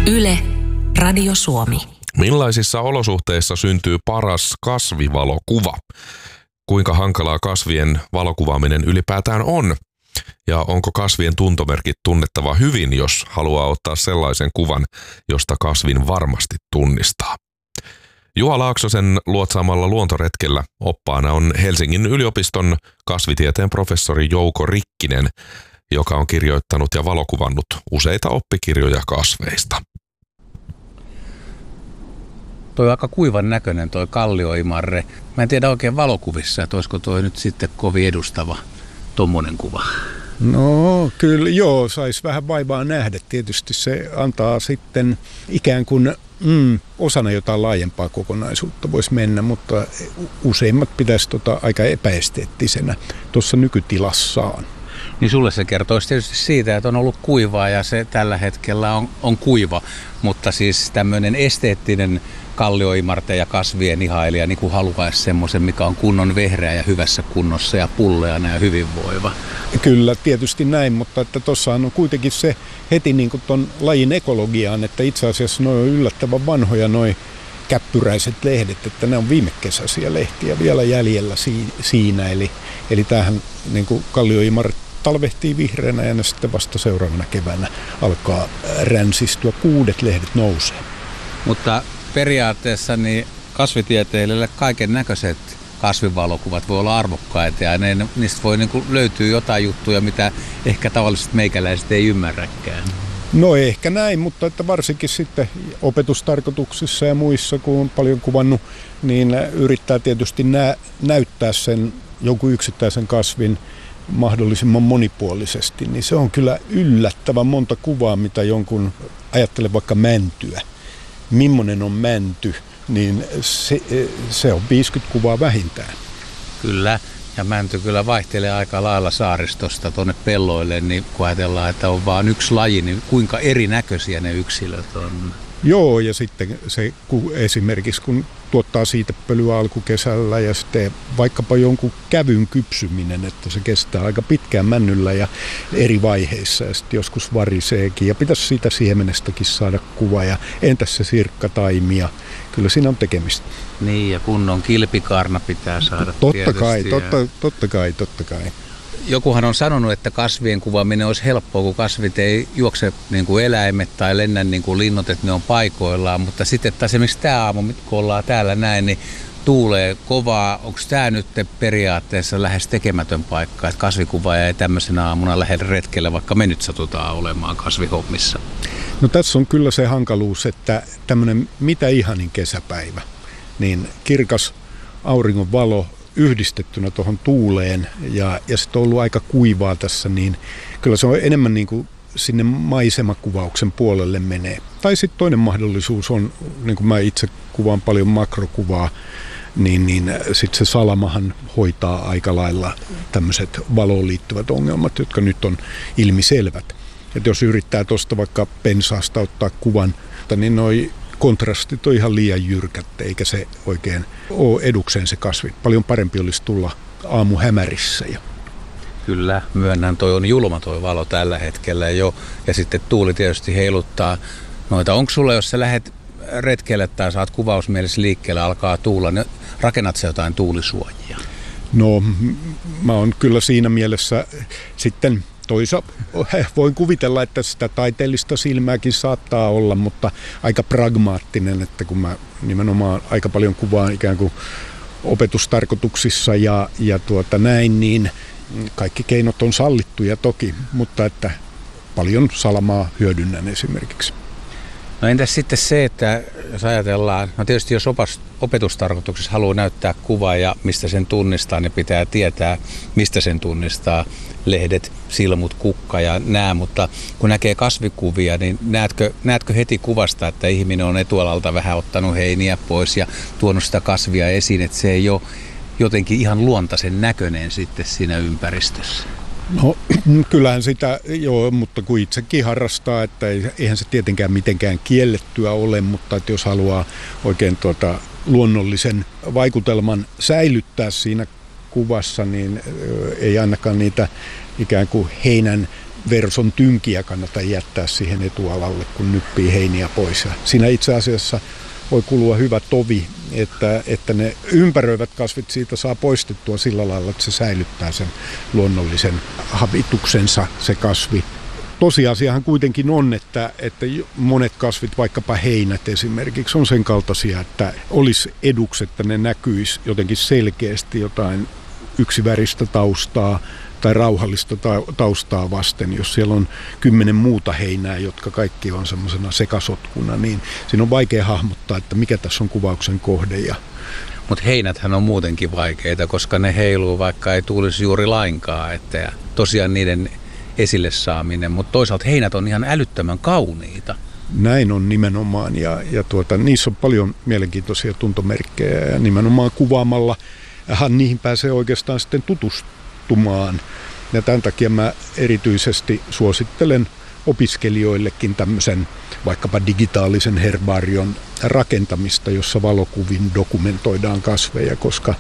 Yle, Radio Suomi. Millaisissa olosuhteissa syntyy paras kasvivalokuva? Kuinka hankalaa kasvien valokuvaaminen ylipäätään on? Ja onko kasvien tuntomerkit tunnettava hyvin, jos haluaa ottaa sellaisen kuvan, josta kasvin varmasti tunnistaa? Juha Laaksosen luotsaamalla luontoretkellä oppaana on Helsingin yliopiston kasvitieteen professori Jouko Rikkinen, joka on kirjoittanut ja valokuvannut useita oppikirjoja kasveista. Toi on aika kuivan näköinen toi kallioimarre. Mä en tiedä oikein valokuvissa, että olisiko toi nyt sitten kovin edustava tommonen kuva. No kyllä joo, sais vähän vaivaa nähdä. Tietysti se antaa sitten ikään kuin osana jotain laajempaa kokonaisuutta voisi mennä, mutta useimmat pitäisi aika epäesteettisenä tuossa nykytilassaan. Niin sulle se kertoisi tietysti siitä, että on ollut kuivaa ja se tällä hetkellä on kuiva, mutta siis tämmöinen esteettinen kallioimarte ja kasvien ihailija niin kuin haluaisi semmoisen, mikä on kunnon vehreä ja hyvässä kunnossa ja pulleana ja hyvinvoiva. Kyllä, tietysti näin, mutta että tossahan on kuitenkin se heti niin kuin ton lajin ekologiaan, että itse asiassa noi on yllättävän vanhoja noi käppyräiset lehdet, että ne on viime kesäisiä lehtiä vielä jäljellä siinä, eli tämähän niin kuin kallioimare talvehtii vihreänä ja ne sitten vasta seuraavana keväänä alkaa ränsistyä, uudet lehdet nousee. Mutta periaatteessa niin kasvitieteilijöille kaiken näköiset kasvivalokuvat voi olla arvokkaita ja niistä voi niin kuin löytyä jotain juttuja, mitä ehkä tavalliset meikäläiset ei ymmärräkään. No ehkä näin, mutta että varsinkin sitten opetustarkoituksissa ja muissa, kun on paljon kuvannut, niin yrittää tietysti näyttää sen jonkun yksittäisen kasvin mahdollisimman monipuolisesti, niin se on kyllä yllättävän monta kuvaa, mitä jonkun ajattelee vaikka mäntyä. Millainen on mänty, niin se on 50 kuvaa vähintään. Kyllä, ja mänty kyllä vaihtelee aika lailla saaristosta tuonne pelloille, niin kun ajatellaan, että on vain yksi laji, niin kuinka erinäköisiä ne yksilöt on? Joo, ja sitten se esimerkiksi kun tuottaa siitepölyä alkukesällä ja sitten vaikkapa jonkun kävyn kypsyminen, että se kestää aika pitkään männyllä ja eri vaiheissa ja sitten joskus variseekin ja pitäisi siitä siemenestäkin saada kuva ja entäs se sirkkataimi ja kyllä siinä on tekemistä. Niin ja kunnon kilpikaarna pitää saada Totta kai. Jokuhan on sanonut, että kasvien kuvaaminen olisi helppoa, kun kasvit ei juokse niin kuin eläimet tai lennä niin kuin linnut, että ne on paikoillaan. Mutta sitten taas esimerkiksi tämä aamu, kun ollaan täällä näin, niin tuulee kovaa. Onko tämä nyt periaatteessa lähes tekemätön paikka, että kasvikuvaaja ei tämmöisenä aamuna lähde retkelle, vaikka me nyt satutaan olemaan kasvihommissa? No tässä on kyllä se hankaluus, että tämmöinen mitä ihanin kesäpäivä, niin kirkas auringon valo yhdistettynä tuohon tuuleen ja sitten on ollut aika kuivaa tässä, niin kyllä se on enemmän niin kuin sinne maisemakuvauksen puolelle menee. Tai sitten toinen mahdollisuus on, niin kuin mä itse kuvaan paljon makrokuvaa, niin sitten se salamahan hoitaa aika lailla tämmöiset valoon liittyvät ongelmat, jotka nyt on ilmiselvät. Että jos yrittää tuosta vaikka pensaasta ottaa kuvan, niin noi kontrastit on ihan liian jyrkät, eikä se oikein ole edukseen se kasvi. Paljon parempi olisi tulla aamuhämärissä. Kyllä, myönnän, toi on julma toi valo tällä hetkellä jo. Ja sitten tuuli tietysti heiluttaa noita. Onko sulla, jos sä lähdet retkelle tai saat kuvausmielessä liikkeelle, alkaa tuulla, niin rakennat sä jotain tuulisuojia? No, mä oon kyllä siinä mielessä sitten voin kuvitella, että sitä taiteellista silmääkin saattaa olla, mutta aika pragmaattinen, että kun mä nimenomaan aika paljon kuvaan ikään kuin opetustarkoituksissa ja näin, niin kaikki keinot on sallittuja toki, mutta että paljon salamaa hyödynnän esimerkiksi. No entäs sitten se, että jos ajatellaan, no tietysti jos opetustarkoituksessa haluaa näyttää kuvaa ja mistä sen tunnistaa, niin pitää tietää, mistä sen tunnistaa, lehdet, silmut, kukka ja nää, mutta kun näkee kasvikuvia, niin näetkö heti kuvasta, että ihminen on etualalta vähän ottanut heiniä pois ja tuonut sitä kasvia esiin, että se ei ole jotenkin ihan luontaisen näköinen sitten siinä ympäristössä? No kyllähän sitä joo, mutta kun itsekin harrastaa, että eihän se tietenkään mitenkään kiellettyä ole, mutta että jos haluaa oikein luonnollisen vaikutelman säilyttää siinä kuvassa, niin ei ainakaan niitä ikään kuin heinän verson tynkiä kannata jättää siihen etualalle, kun nyppii heiniä pois. Ja siinä itse asiassa voi kulua hyvä tovi, että ne ympäröivät kasvit siitä saa poistettua sillä lailla, että se säilyttää sen luonnollisen habituksensa, se kasvi. Tosiasiahan kuitenkin on, että monet kasvit, vaikkapa heinät esimerkiksi, on sen kaltaisia, että olisi eduksi, että ne näkyisi jotenkin selkeästi jotain yksiväristä taustaa tai rauhallista taustaa vasten. Jos siellä on 10 muuta heinää, jotka kaikki on semmoisena sekasotkuna, niin siinä on vaikea hahmottaa, että mikä tässä on kuvauksen kohde. Mutta heinäthän on muutenkin vaikeita, koska ne heiluu, vaikka ei tuulisi juuri lainkaan. Että tosiaan niiden esille saaminen, mutta toisaalta heinät on ihan älyttömän kauniita. Näin on nimenomaan ja niissä on paljon mielenkiintoisia tuntomerkkejä ja nimenomaan kuvaamalla niihin pääsee oikeastaan sitten tutustumaan. Ja tämän takia mä erityisesti suosittelen opiskelijoillekin tämmöisen vaikkapa digitaalisen herbaarion rakentamista, jossa valokuvin dokumentoidaan kasveja, koska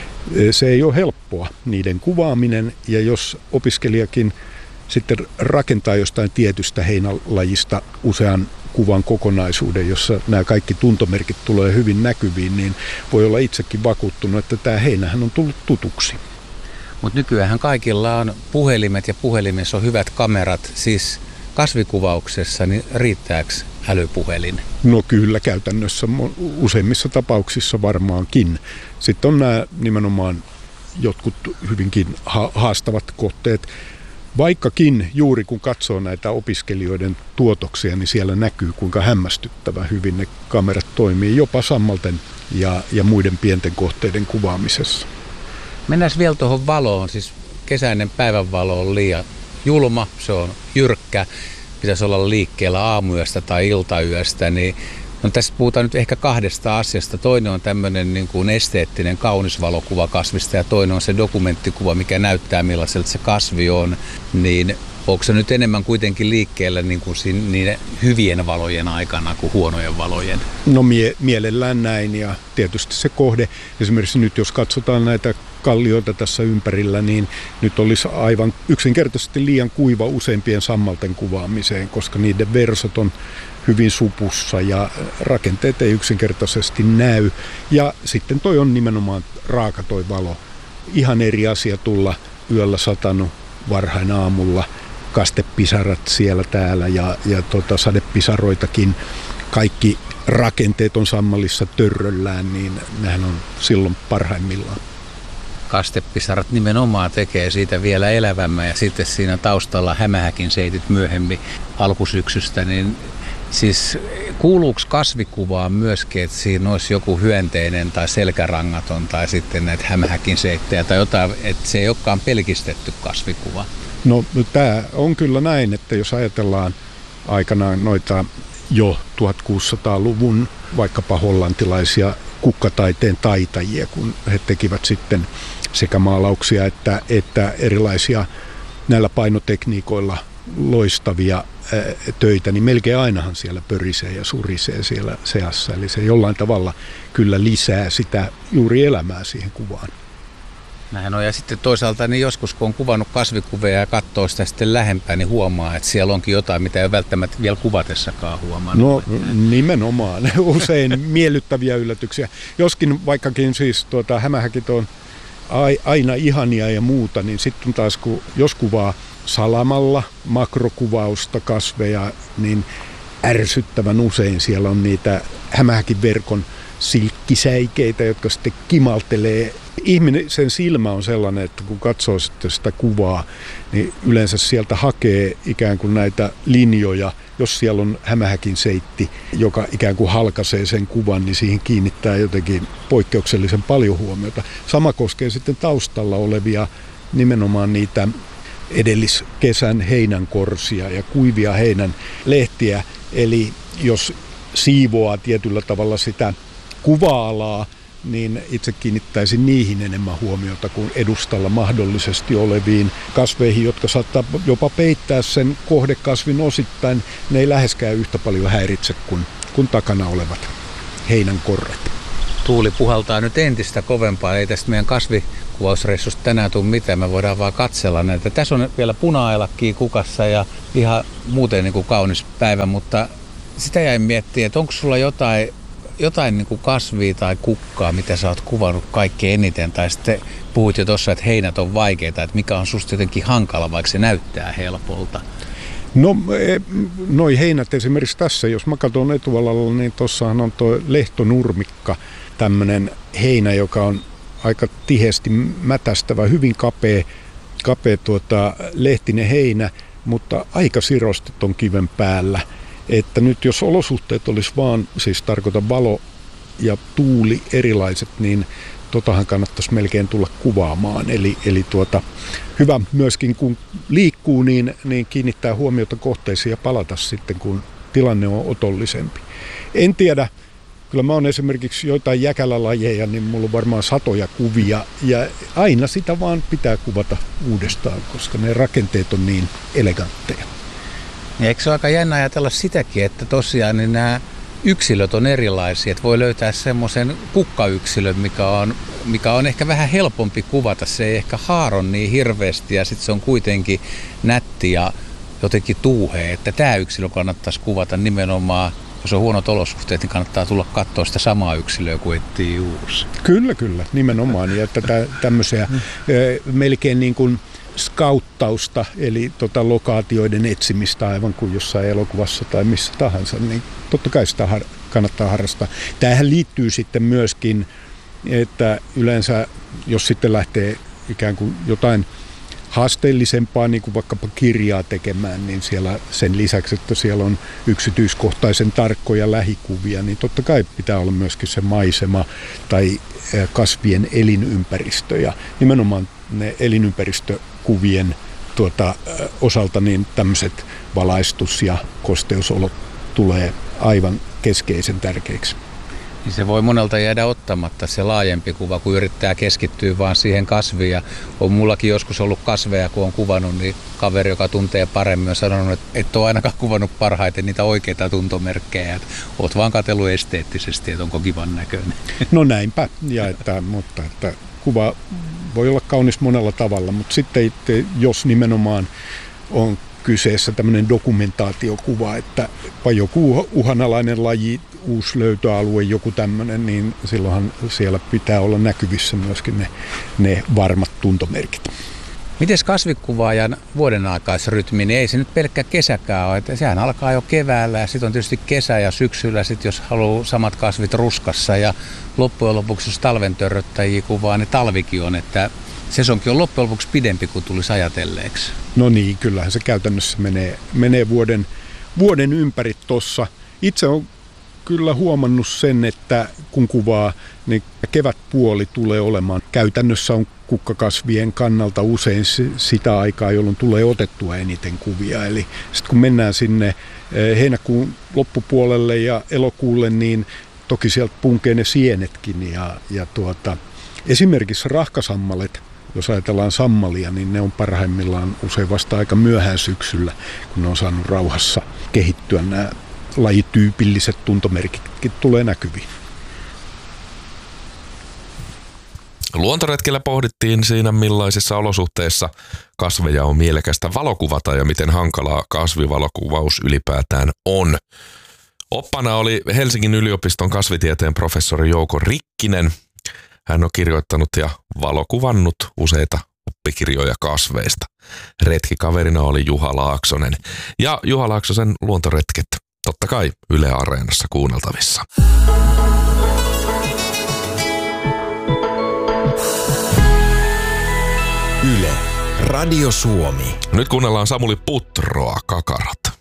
se ei ole helppoa niiden kuvaaminen ja jos opiskelijakin sitten rakentaa jostain tietystä heinälajista usean kuvan kokonaisuuden, jossa nämä kaikki tuntomerkit tulee hyvin näkyviin, niin voi olla itsekin vakuuttunut, että tämä heinähän on tullut tutuksi. Mutta nykyään kaikilla on puhelimet ja puhelimessa on hyvät kamerat, siis kasvikuvauksessa, niin riittääkö älypuhelin? No kyllä, käytännössä useimmissa tapauksissa varmaankin. Sitten on nämä nimenomaan jotkut hyvinkin haastavat kohteet. Vaikkakin juuri kun katsoo näitä opiskelijoiden tuotoksia, niin siellä näkyy kuinka hämmästyttävän hyvin ne kamerat toimii jopa sammalten ja muiden pienten kohteiden kuvaamisessa. Mennään vielä tuohon valoon. Siis kesäinen päivänvalo on liian julma, se on jyrkkä. Pitäisi olla liikkeellä aamuyöstä tai iltayöstä. Niin, no tässä puhutaan nyt ehkä kahdesta asiasta. Toinen on tämmöinen niin kuin esteettinen kaunis valokuva kasvista ja toinen on se dokumenttikuva, mikä näyttää millaiselta se kasvi on. Niin onko se nyt enemmän kuitenkin liikkeellä niin kuin niiden hyvien valojen aikana kuin huonojen valojen? No mielellään näin ja tietysti se kohde. Esimerkiksi nyt jos katsotaan näitä kallioita tässä ympärillä, niin nyt olisi aivan yksinkertaisesti liian kuiva useimpien sammalten kuvaamiseen, koska niiden versot on hyvin supussa ja rakenteet ei yksinkertaisesti näy. Ja sitten toi on nimenomaan raaka toi valo. Ihan eri asia tulla yöllä satanut varhain aamulla, kastepisarat siellä täällä ja sadepisaroitakin. Kaikki rakenteet on sammallissa törröllään, niin nehän on silloin parhaimmillaan. Kastepisarat nimenomaan tekee siitä vielä elävämmän ja sitten siinä taustalla hämähäkin seitit myöhemmin alkusyksystä, niin siis kuuluuko kasvikuvaan myöskin, että siinä olisi joku hyönteinen tai selkärangaton tai sitten näitä hämähäkin seittejä tai jotain, että se ei olekaan pelkistetty kasvikuva? No tämä on kyllä näin, että jos ajatellaan aikanaan noita jo 1600-luvun vaikkapa hollantilaisia kukkataiteen taitajia, kun he tekivät sitten sekä maalauksia että erilaisia näillä painotekniikoilla loistavia töitä, niin melkein ainahan siellä pörisee ja surisee siellä seassa. Eli se jollain tavalla kyllä lisää sitä juuri elämää siihen kuvaan. Näin on. Ja sitten toisaalta niin joskus, kun on kuvannut kasvikuvia ja katsoo sitä sitten lähempää, niin huomaa, että siellä onkin jotain, mitä ei ole välttämättä vielä kuvatessakaan huomannut. No nimenomaan. Usein miellyttäviä yllätyksiä. Joskin vaikkakin siis hämähäkit on aina ihania ja muuta, niin sitten taas jos kuvaa salamalla makrokuvausta kasveja, niin ärsyttävän usein siellä on niitä hämähäkin verkon silkkisäikeitä, jotka sitten kimaltelee. Ihmisen silmä on sellainen, että kun katsoo sitten sitä kuvaa, niin yleensä sieltä hakee ikään kuin näitä linjoja. Jos siellä on hämähäkin seitti, joka ikään kuin halkaisee sen kuvan, niin siihen kiinnittää jotenkin poikkeuksellisen paljon huomiota. Sama koskee sitten taustalla olevia nimenomaan niitä edelliskesän heinänkorsia ja kuivia heinän lehtiä. Eli jos siivoaa tietyllä tavalla sitä kuva-alaa, niin itse kiinnittäisin niihin enemmän huomiota kuin edustalla mahdollisesti oleviin kasveihin, jotka saattaa jopa peittää sen kohdekasvin osittain. Ne ei läheskään yhtä paljon häiritse kuin takana olevat heinänkorret. Tuuli puhaltaa nyt entistä kovempaa. Ei tästä meidän valokuvausreissusta tänään tule mitään, me voidaan vaan katsella näitä. Tässä on vielä puna-ailakkia kukassa ja ihan muuten niin kuin kaunis päivä, mutta sitä jäin miettimään, että onko sulla jotain niin kuin kasvia tai kukkaa, mitä sä oot kuvannut kaikkein eniten, tai sitten puhuit jo tuossa, että heinät on vaikeita, että mikä on susta jotenkin hankala, vaikka se näyttää helpolta. No, noi heinät esimerkiksi tässä, jos mä katson etualalla, niin tossahan on tuo lehtonurmikka, tämmöinen heinä, joka on aika tiheästi mätästävä, hyvin kapea lehtinen heinä, mutta aika sirosti ton kiven päällä. Että nyt jos olosuhteet olisi vaan, siis tarkoitan valo ja tuuli erilaiset, niin totahan kannattaisi melkein tulla kuvaamaan. Eli hyvä myöskin kun liikkuu, niin kiinnittää huomiota kohteisiin ja palata sitten, kun tilanne on otollisempi. En tiedä, kyllä mä oon esimerkiksi joitain jäkälälajeja, niin mulla on varmaan satoja kuvia ja aina sitä vaan pitää kuvata uudestaan, koska ne rakenteet on niin elegantteja. Ja eikö se ole aika jännä ajatella sitäkin, että tosiaan niin nämä yksilöt on erilaisia, että voi löytää semmoisen kukkayksilön, mikä on ehkä vähän helpompi kuvata. Se ei ehkä haaron niin hirveästi ja sitten se on kuitenkin nätti ja jotenkin tuuhea, että tämä yksilö kannattaisi kuvata nimenomaan. Jos on huonot olosuhteet, niin kannattaa tulla katsoa sitä samaa yksilöä, kun etsii uusi. Kyllä, nimenomaan. Ja tämmöisiä melkein niin kuin skauttausta, eli lokaatioiden etsimistä aivan kuin jossain elokuvassa tai missä tahansa, niin totta kai sitä kannattaa harrastaa. Tämähän liittyy sitten myöskin, että yleensä jos sitten lähtee ikään kuin jotain haasteellisempaa, niin kuin vaikkapa kirjaa tekemään, niin siellä sen lisäksi, että siellä on yksityiskohtaisen tarkkoja lähikuvia, niin totta kai pitää olla myöskin se maisema tai kasvien elinympäristö. Ja nimenomaan ne elinympäristökuvien osalta niin tämmöiset valaistus- ja kosteusolot tulee aivan keskeisen tärkeiksi. Niin se voi monelta jäädä ottamatta se laajempi kuva, kun yrittää keskittyä vaan siihen kasviin. Ja on mullakin joskus ollut kasveja, kun on kuvannut, niin kaveri, joka tuntee paremmin, on sanonut, että et ole ainakaan kuvannut parhaiten niitä oikeita tuntomerkkejä. Että oot vaan katsellut esteettisesti, että onko kivan näköinen. No näinpä, mutta kuva voi olla kaunis monella tavalla, mutta sitten jos nimenomaan on kyseessä tämmöinen dokumentaatiokuva, että joku uhanalainen laji, uusi löytöalue, joku tämmöinen, niin silloinhan siellä pitää olla näkyvissä myöskin ne varmat tuntomerkit. Mites kasvikuvaajan vuodenaikaisrytmi, niin ei se nyt pelkkä kesäkään ole, että sehän alkaa jo keväällä ja sitten on tietysti kesä ja syksyllä, sit jos haluaa samat kasvit ruskassa ja loppujen lopuksi jos talven törröttäjiä kuvaa, niin talvikin on, että sesonkin on loppujen lopuksi pidempi kuin tulisi ajatelleeksi. No niin, kyllähän se käytännössä menee vuoden ympäri tossa. Itse on kyllä huomannut sen, että kun kuvaa, niin kevätpuoli tulee olemaan. Käytännössä on kukkakasvien kannalta usein sitä aikaa, jolloin tulee otettua eniten kuvia. Eli sitten kun mennään sinne heinäkuun loppupuolelle ja elokuulle, niin toki sieltä punkee ne sienetkin. Esimerkiksi rahkasammalet, jos ajatellaan sammalia, niin ne on parhaimmillaan usein vasta aika myöhään syksyllä, kun ne on saanut rauhassa kehittyä. Nämä lajityypilliset tuntomerkitkin tulee näkyviin. Luontoretkellä pohdittiin siinä, millaisissa olosuhteissa kasveja on mielekästä valokuvata ja miten hankalaa kasvivalokuvaus ylipäätään on. Oppana oli Helsingin yliopiston kasvitieteen professori Jouko Rikkinen. Hän on kirjoittanut ja valokuvannut useita oppikirjoja kasveista. Retkikaverina oli Juha Laaksonen. Ja Juha Laaksosen luontoretket totta kai Yle Areenassa kuunneltavissa. Yle, Radio Suomi. Nyt kuunnellaan Samuli Putroa, Kakarat.